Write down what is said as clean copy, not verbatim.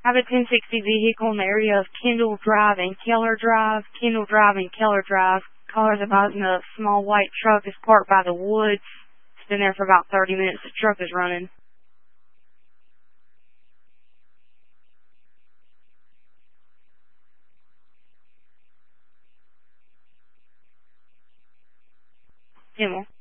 have a 1060 vehicle in the area of Kendall Drive and Keller Drive. Kendall Drive and Keller Drive. Caller's advising a small white truck is parked by the woods. It's been there for about 30 minutes. The truck is running. Himmel.